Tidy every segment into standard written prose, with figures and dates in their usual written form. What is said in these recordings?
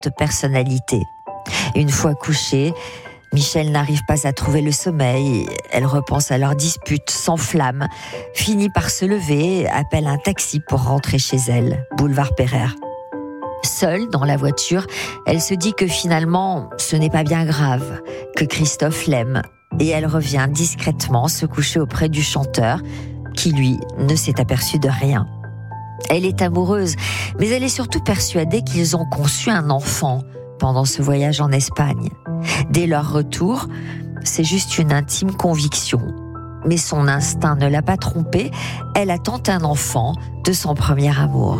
personnalité. Une fois couchée, Michel n'arrive pas à trouver le sommeil. Elle repense à leur dispute, s'enflamme, finit par se lever, appelle un taxi pour rentrer chez elle, boulevard Pereire. Seule dans la voiture, elle se dit que finalement, ce n'est pas bien grave, que Christophe l'aime. Et elle revient discrètement se coucher auprès du chanteur, qui lui ne s'est aperçu de rien. Elle est amoureuse, mais elle est surtout persuadée qu'ils ont conçu un enfant pendant ce voyage en Espagne. Dès leur retour, c'est juste une intime conviction. Mais son instinct ne l'a pas trompée, elle attend un enfant de son premier amour.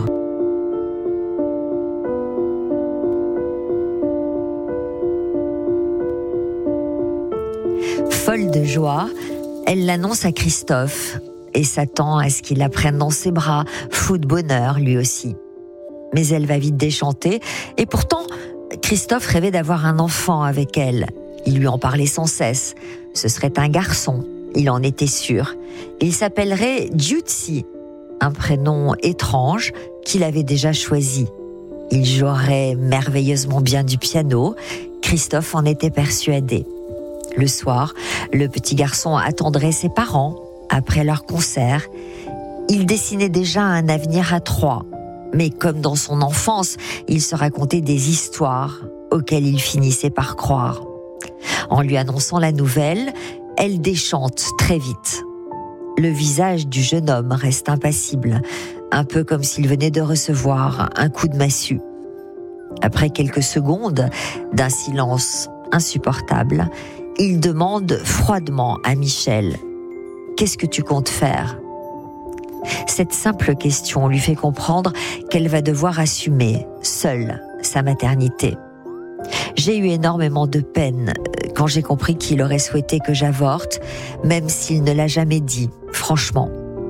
Folle de joie, elle l'annonce à Christophe et s'attend à ce qu'il la prenne dans ses bras, fou de bonheur lui aussi. Mais elle va vite déchanter et pourtant, Christophe rêvait d'avoir un enfant avec elle. Il lui en parlait sans cesse. Ce serait un garçon, il en était sûr. Il s'appellerait Giudice, un prénom étrange qu'il avait déjà choisi. Il jouerait merveilleusement bien du piano. Christophe en était persuadé. Le soir, le petit garçon attendrait ses parents après leur concert. Il dessinait déjà un avenir à trois. Mais comme dans son enfance, il se racontait des histoires auxquelles il finissait par croire. En lui annonçant la nouvelle, elle déchante très vite. Le visage du jeune homme reste impassible, un peu comme s'il venait de recevoir un coup de massue. Après quelques secondes d'un silence insupportable, il demande froidement à Michel « Qu'est-ce que tu comptes faire ?» Cette simple question lui fait comprendre qu'elle va devoir assumer, seule, sa maternité. J'ai eu énormément de peine quand j'ai compris qu'il aurait souhaité que j'avorte, même s'il ne l'a jamais dit, franchement.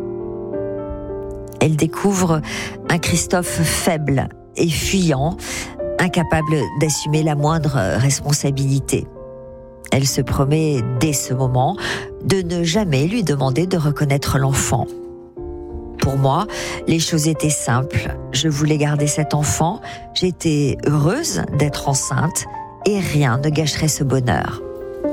Elle découvre un Christophe faible et fuyant, incapable d'assumer la moindre responsabilité. Elle se promet, dès ce moment, de ne jamais lui demander de reconnaître l'enfant. Pour moi, les choses étaient simples. Je voulais garder cet enfant, j'étais heureuse d'être enceinte et rien ne gâcherait ce bonheur.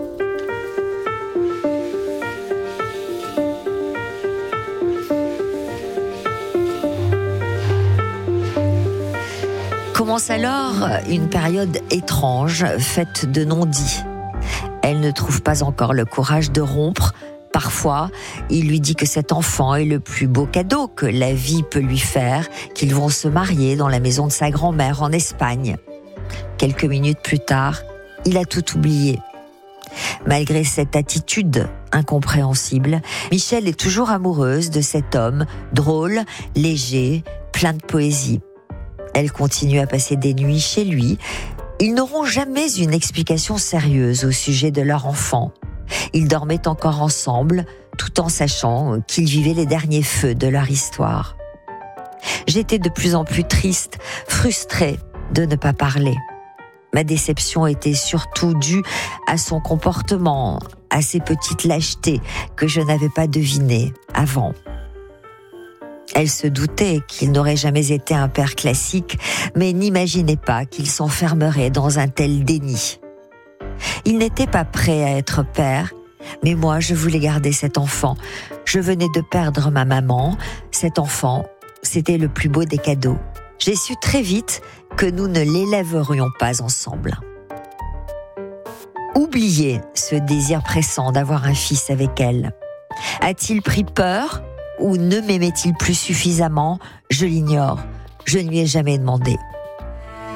Commence alors une période étrange, faite de non-dits. Elle ne trouve pas encore le courage de rompre. Parfois, il lui dit que cet enfant est le plus beau cadeau que la vie peut lui faire, qu'ils vont se marier dans la maison de sa grand-mère en Espagne. Quelques minutes plus tard, il a tout oublié. Malgré cette attitude incompréhensible, Michel est toujours amoureuse de cet homme, drôle, léger, plein de poésie. Elle continue à passer des nuits chez lui. Ils n'auront jamais une explication sérieuse au sujet de leur enfant. Ils dormaient encore ensemble, tout en sachant qu'ils vivaient les derniers feux de leur histoire. J'étais de plus en plus triste, frustrée de ne pas parler. Ma déception était surtout due à son comportement, à ses petites lâchetés que je n'avais pas devinées avant. Elle se doutait qu'il n'aurait jamais été un père classique, mais n'imaginait pas qu'il s'enfermerait dans un tel déni. Il n'était pas prêt à être père, mais moi je voulais garder cet enfant. Je venais de perdre ma maman. Cet enfant, c'était le plus beau des cadeaux. J'ai su très vite que nous ne l'élèverions pas ensemble. Oubliez ce désir pressant d'avoir un fils avec elle. A-t-il pris peur ou ne m'aimait-il plus suffisamment ? Je l'ignore. Je ne lui ai jamais demandé.